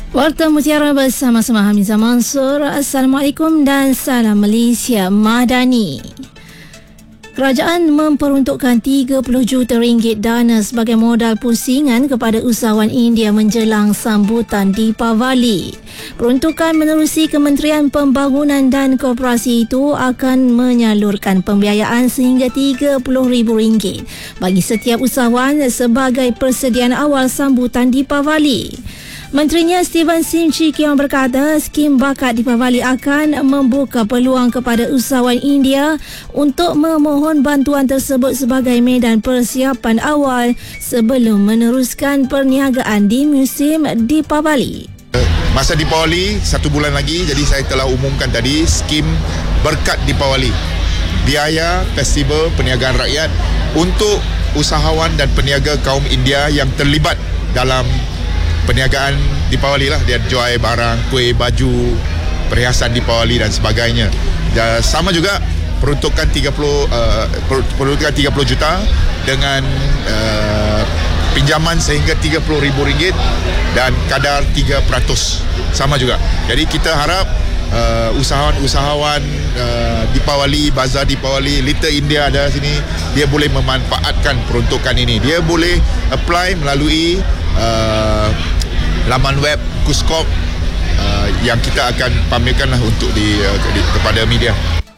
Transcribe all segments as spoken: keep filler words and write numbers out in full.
Warta Mutiara bersama-sama Hamizah Mansur. Assalamualaikum dan salam Malaysia Madani. Kerajaan memperuntukkan tiga puluh juta ringgit dana sebagai modal pusingan kepada usahawan India menjelang sambutan Deepavali. Peruntukan menerusi Kementerian Pembangunan dan Koperasi itu akan menyalurkan pembiayaan sehingga tiga puluh ribu ringgit bagi setiap usahawan sebagai persediaan awal sambutan Deepavali. Menterinya Steven Sim Chee Kiong berkata skim bakat Deepavali akan membuka peluang kepada usahawan India untuk memohon bantuan tersebut sebagai medan persiapan awal sebelum meneruskan perniagaan di musim Deepavali. Masa Deepavali satu bulan lagi, jadi saya telah umumkan tadi skim berkat Deepavali. Biaya festival perniagaan rakyat untuk usahawan dan peniaga kaum India yang terlibat dalam perniagaan Deepavali lah. Dia jual barang, kuih, baju, perhiasan Deepavali dan sebagainya. Dan sama juga peruntukan tiga puluh uh, peruntukan tiga puluh juta dengan uh, pinjaman sehingga tiga puluh ribu ringgit dan kadar tiga peratus sama juga. Jadi kita harap uh, usahawan-usahawan uh, Deepavali, Bazar Deepavali, Little India ada sini, dia boleh memanfaatkan peruntukan ini. Dia boleh apply melalui uh, laman web Kuskop uh, yang kita akan pamerkanlah untuk di, uh, di kepada media.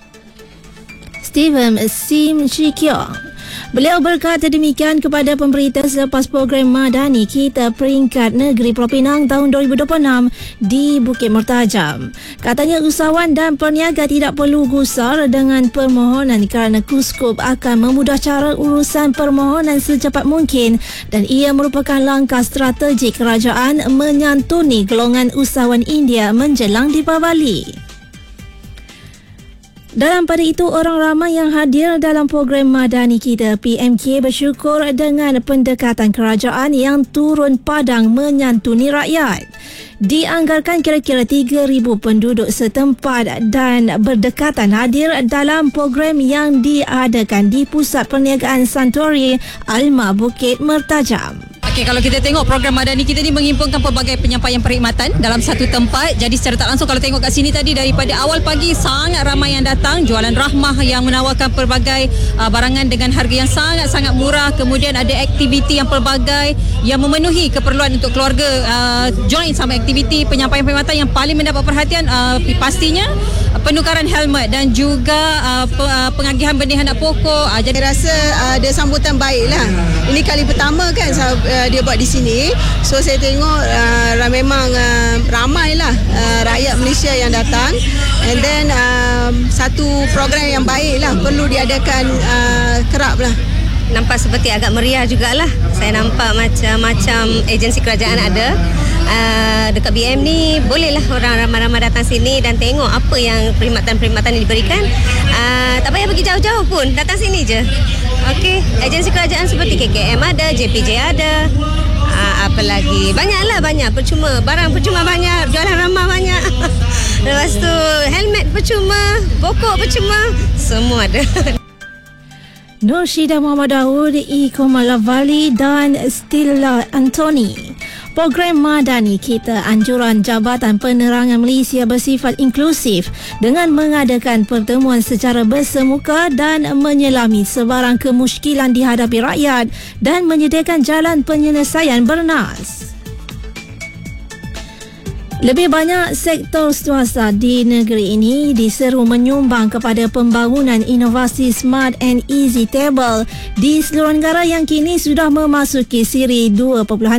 Steven Sim Chee Kiong. Beliau berkata demikian kepada pemberita selepas program Madani Kita Peringkat Negeri Pulau Pinang tahun dua ribu dua puluh enam di Bukit Mertajam. Katanya usahawan dan perniaga tidak perlu gusar dengan permohonan kerana Kuskop akan memudah cara urusan permohonan secepat mungkin dan ia merupakan langkah strategik kerajaan menyantuni golongan usahawan India menjelang Deepavali. Dalam pada itu, orang ramai yang hadir dalam program Madani Kita P M K bersyukur dengan pendekatan kerajaan yang turun padang menyantuni rakyat. Dianggarkan kira-kira tiga ribu penduduk setempat dan berdekatan hadir dalam program yang diadakan di Pusat Perniagaan Santori Alma Bukit Mertajam. Okey, kalau kita tengok program Madani Kita ni menghimpunkan pelbagai penyampaian perkhidmatan dalam satu tempat. Jadi secara tak langsung kalau tengok kat sini tadi, daripada awal pagi sangat ramai yang datang, jualan rahmah yang menawarkan pelbagai uh, barangan dengan harga yang sangat-sangat murah. Kemudian ada aktiviti yang pelbagai yang memenuhi keperluan untuk keluarga uh, join sama aktiviti. Penyampaian perkhidmatan yang paling mendapat perhatian uh, pastinya penukaran helmet dan juga uh, pengagihan benih anak pokok. Uh, jadi saya rasa uh, ada sambutan baik lah. Ini kali pertama kan uh, dia buat di sini. So saya tengok uh, memang uh, ramai lah uh, rakyat Malaysia yang datang. And then uh, satu program yang baik lah, perlu diadakan uh, kerap lah. Nampak seperti agak meriah jugalah. Saya nampak macam-macam agensi kerajaan ada. Uh, dekat B M ni bolehlah orang ramai-ramai datang sini dan tengok apa yang perkhidmatan-perkhidmatan yang diberikan. Uh, tak payah pergi jauh-jauh pun, datang sini je. Okey, agensi kerajaan seperti K K M ada, J P J ada. Uh, apa lagi? Banyaklah, banyak. Percuma, barang percuma banyak, jualan ramah banyak. Lepas tu helmet percuma, pokok percuma, semua ada. Nur Syida Muhammad Daud, Iko Malavali dan Stella Anthony. Program Madani Kita Anjuran Jabatan Penerangan Malaysia bersifat inklusif dengan mengadakan pertemuan secara bersemuka dan menyelami sebarang kemusykilan dihadapi rakyat dan menyediakan jalan penyelesaian bernas. Lebih banyak sektor swasta di negeri ini diseru menyumbang kepada pembangunan inovasi Smart and Easy Table di seluruh negara yang kini sudah memasuki siri dua titik